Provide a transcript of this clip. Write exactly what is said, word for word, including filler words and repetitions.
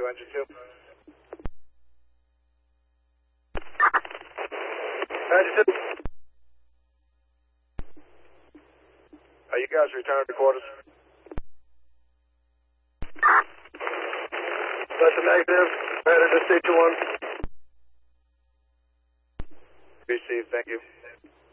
you, engine two. Engine two. Are you guys returning to quarters? That's a negative. Headed to C two one. Received, thank you.